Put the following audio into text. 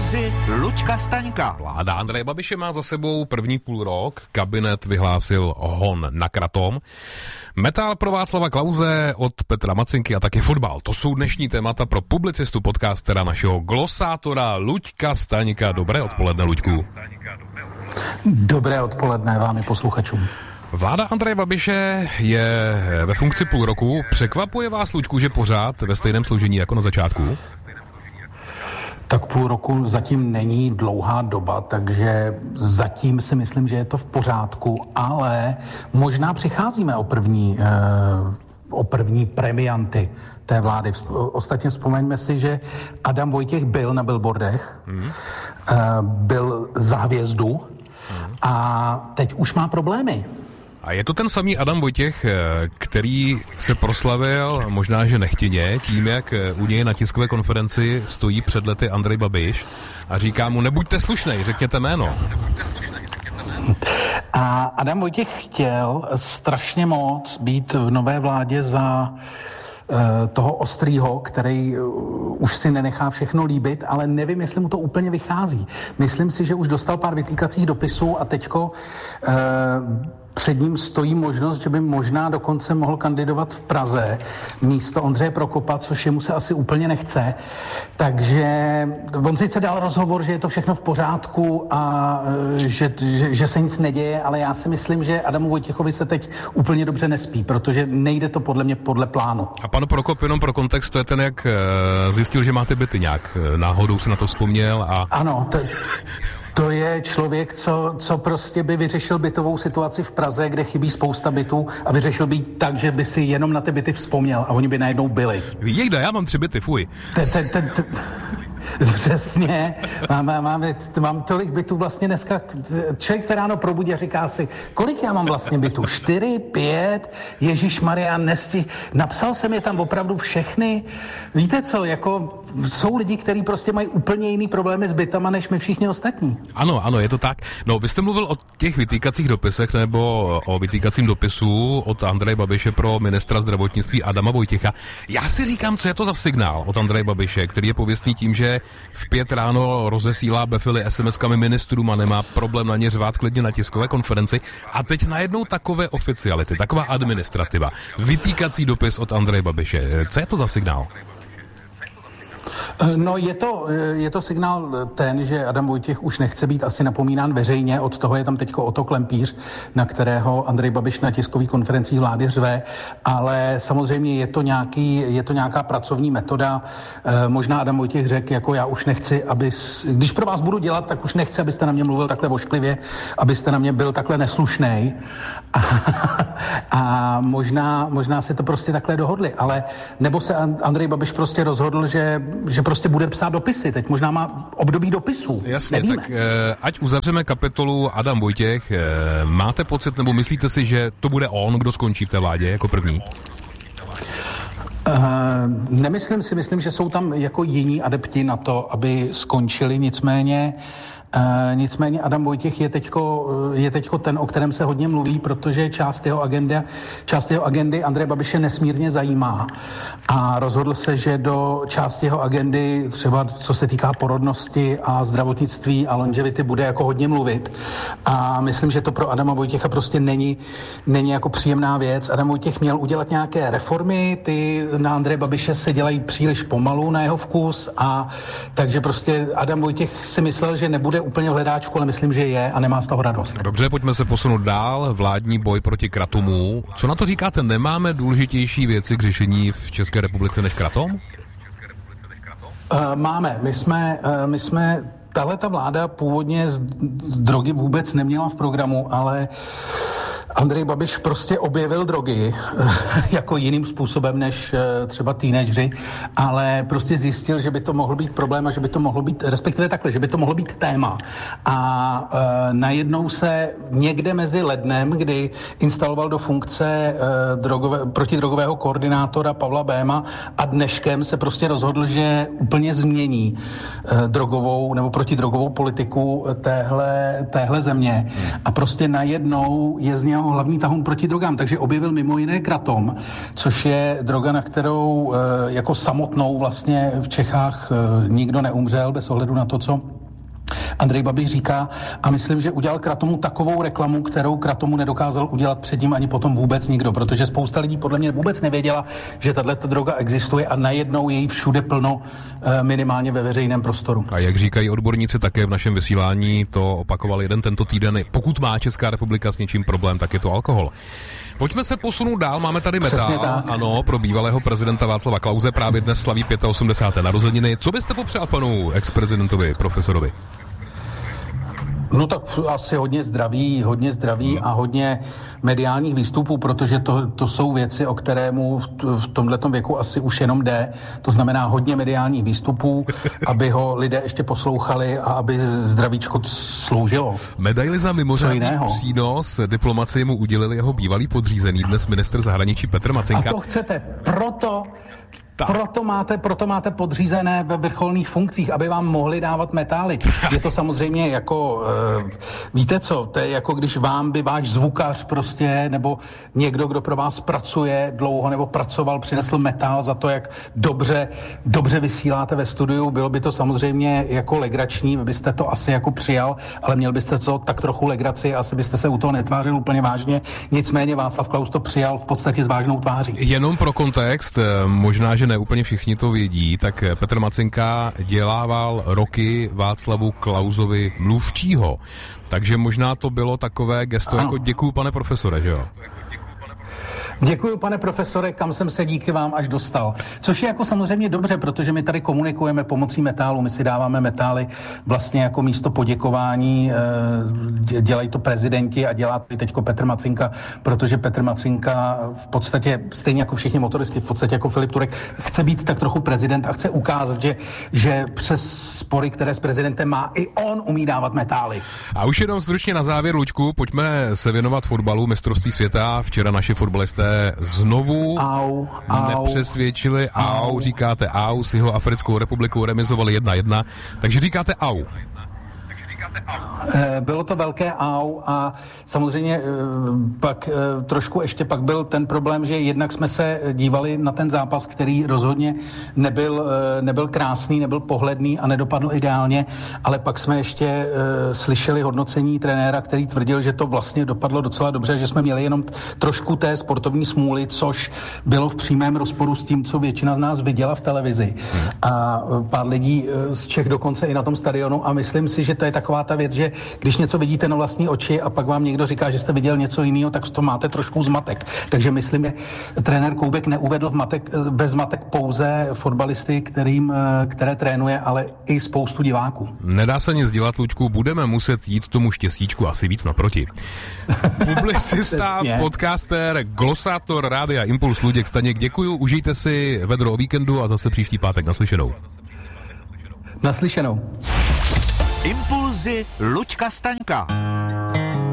dopisy Luďka Staňka. Vláda Andreje Babiše má za sebou první půlrok. Kabinet vyhlásil hon na kratom. Metal pro Václava Klause od Petra Macinky a taky fotbal. To jsou dnešní témata pro publicistu podcastera našeho glosátora Luďka Staňka. Dobré odpoledne, Luďku. Dobré odpoledne vám i posluchačům. Vláda Andreje Babiše je ve funkci půl roku. Překvapuje vás, Luďku, že pořád ve stejném složení jako na začátku? Tak půl roku zatím není dlouhá doba, takže zatím si myslím, že je to v pořádku, ale možná přicházíme o první premianty té vlády. Ostatně vzpomeňme si, že Adam Vojtěch byl na billboardech, byl za hvězdu a teď už má problémy. A je to ten samý Adam Vojtěch, který se proslavil možná, že nechtěně, tím, jak u něj na tiskové konferenci stojí před lety Andrej Babiš a říká mu, nebuďte slušnej, řekněte jméno. A Adam Vojtěch chtěl strašně moc být v nové vládě za toho ostrýho, který už si nenechá všechno líbit, ale nevím, jestli mu to úplně vychází. Myslím si, že už dostal pár vytýkacích dopisů a teďko před ním stojí možnost, že by možná dokonce mohl kandidovat v Praze místo Ondřeje Prokopa, což jemu se asi úplně nechce. Takže on sice dal rozhovor, že je to všechno v pořádku a že se nic neděje, ale já si myslím, že Adamu Vojtěchovi se teď úplně dobře nespí, protože nejde to podle mě podle plánu. A pan Prokop, jenom pro kontext, to je ten, jak zjistil, že máte byty nějak. Náhodou se na to vzpomněl a... Ano, to je člověk, co prostě by vyřešil bytovou situaci v Praze, kde chybí spousta bytů a vyřešil by tak, že by si jenom na ty byty vzpomněl a oni by najednou byli. Jejda, já mám 3 byty, fuj. Přesně, mám tolik bytů vlastně dneska, člověk se ráno probudí a říká si, kolik já mám vlastně bytů, 4, 5, ježišmarja, napsal jsem je tam opravdu všechny, víte co, jako jsou lidi, kteří prostě mají úplně jiný problémy s bytama, než my všichni ostatní. Ano, je to tak. No, vy jste mluvil o těch vytýkacích dopisech nebo o vytýkacím dopisu od Andreje Babiše pro ministra zdravotnictví Adama Vojtěcha. Já si říkám, co je to za signál od Andreje Babiše, který je pověstný tím, že v 5 ráno rozesílá befily SMS-kami ministrům a nemá problém na ně řvát klidně na tiskové konferenci. A teď najednou takové oficiality, taková administrativa, vytýkací dopis od Andreje Babiše. Co je to za signál? No je to signál ten, že Adam Vojtěch už nechce být asi napomínán veřejně, od toho je tam teďko Otto Klempíř, na kterého Andrej Babiš na tiskových konferencích vlády řve, ale samozřejmě je to nějaká pracovní metoda. Možná Adam Vojtěch řekl, jako já už nechci, když pro vás budu dělat, tak už nechci, abyste na mě mluvil takhle vošklivě, abyste na mě byl takhle neslušnej. A možná si to prostě takhle dohodli, ale nebo se Andrej Babiš prostě rozhodl, že prostě bude psát dopisy. Teď možná má období dopisů. Jasně, nevíme. Tak ať uzavřeme kapitolu Adam Vojtěch. Máte pocit, nebo myslíte si, že to bude on, kdo skončí v té vládě jako první? Nemyslím si, myslím, že jsou tam jako jiní adepti na to, aby skončili, nicméně Adam Vojtěch je teďko ten, o kterém se hodně mluví, protože část jeho agendy Andreje Babiše nesmírně zajímá a rozhodl se, že do části jeho agendy, třeba co se týká porodnosti a zdravotnictví a longevity, bude jako hodně mluvit a myslím, že to pro Adama Vojtěcha prostě není jako příjemná věc. Adam Vojtěch měl udělat nějaké reformy, ty na Andreje Babiše se dělají příliš pomalu na jeho vkus a takže prostě Adam Vojtěch si myslel, že nebude úplně v hledáčku, ale myslím, že je a nemá z toho radost. Dobře, pojďme se posunout dál. Vládní boj proti kratomu. Co na to říkáte? Nemáme důležitější věci k řešení v České republice než kratom? Máme. My jsme tahleta vláda původně drogy vůbec neměla v programu, ale Andrej Babiš prostě objevil drogy jako jiným způsobem než třeba teenageři, ale prostě zjistil, že by to mohl být problém a že by to mohlo být, respektive takhle, že by to mohlo být téma. A najednou se někde mezi lednem, kdy instaloval do funkce protidrogového koordinátora Pavla Béma a dneškem se prostě rozhodl, že úplně změní drogovou nebo protidrogovou politiku téhle země. A prostě najednou je z něho hlavní tahoun proti drogám, takže objevil mimo jiné kratom, což je droga, na kterou jako samotnou vlastně v Čechách nikdo neumřel, bez ohledu na to, co Andrej Babiš říká, a myslím, že udělal Kratomu takovou reklamu, kterou Kratomu nedokázal udělat předtím ani potom vůbec nikdo, protože spousta lidí podle mě vůbec nevěděla, že tato droga existuje a najednou je jí všude plno, minimálně ve veřejném prostoru. A jak říkají odborníci také v našem vysílání, to opakoval jeden tento týden, pokud má Česká republika s něčím problém, tak je to alkohol. Pojďme se posunout dál, máme tady Metal, ano, pro bývalého prezidenta Václava Klause právě dnes slaví 85. narozeniny. Co byste popřál panu ex-prezidentovi, profesorovi? No tak asi hodně zdraví a hodně mediálních výstupů, protože to jsou věci, o kterému v tomhletom věku asi už jenom jde. To znamená hodně mediálních výstupů, aby ho lidé ještě poslouchali a aby zdravíčko sloužilo. Medaili za mimořádný přínos diplomacii mu udělili jeho bývalý podřízený, dnes ministr zahraničí Petr Macinka. A to chcete, proto máte podřízené ve vrcholných funkcích, aby vám mohli dávat metály. Je to samozřejmě jako, víte co, to je jako když vám by váš zvukař prostě, nebo někdo, kdo pro vás pracuje dlouho, nebo pracoval, přinesl metál za to, jak dobře vysíláte ve studiu. Bylo by to samozřejmě jako legrační, vy byste to asi jako přijal, ale měl byste to tak trochu legraci, asi byste se u toho netvářil úplně vážně. Nicméně Václav Klaus to přijal v podstatě s vážnou tváří. Jenom pro kontext, možná, že ne úplně všichni to vědí, tak Petr Macinka dělával roky Václavu Klausovi mluvčího. Takže možná to bylo takové gesto, jako děkuju, pane profesore, že jo? Děkuji, pane profesore, kam jsem se díky vám až dostal. Což je jako samozřejmě dobře, protože my tady komunikujeme pomocí metálu, my si dáváme metály vlastně jako místo poděkování, dělají to prezidenti a dělá to i teďko Petr Macinka, protože Petr Macinka v podstatě, stejně jako všichni motoristi, v podstatě jako Filip Turek, chce být tak trochu prezident a chce ukázat, že přes spory, které s prezidentem má, i on umí dávat metály. A už jenom stručně na závěr, Luďku, pojďme se věnovat fotbalu, mistrovství světa. Včera naši fotbalisté znovu nepřesvědčili. Říkáte au, s jeho Africkou republikou remizovali 1-1, takže říkáte au. Bylo to velké au a samozřejmě pak trošku ještě pak byl ten problém, že jednak jsme se dívali na ten zápas, který rozhodně nebyl krásný, nebyl pohledný a nedopadl ideálně, ale pak jsme ještě slyšeli hodnocení trenéra, který tvrdil, že to vlastně dopadlo docela dobře, že jsme měli jenom trošku té sportovní smůly, což bylo v přímém rozporu s tím, co většina z nás viděla v televizi. A pár lidí z Čech dokonce i na tom stadionu a myslím si, že to je taková ta věc, že když něco vidíte na vlastní oči a pak vám někdo říká, že jste viděl něco jiného, tak to máte trošku zmatek. Takže myslím, že trenér Koubek neuvedl bez zmatek pouze fotbalisty, které trénuje, ale i spoustu diváků. Nedá se nic dělat, Luďku, budeme muset jít tomu štěstíčku asi víc naproti. Publicista, podcaster, glosátor Rádia Impuls Luděk Staněk, děkuju, užijte si vedro o víkendu a zase příští pátek naslyšenou. Naslyšenou. Impulzy Luďka Staňka.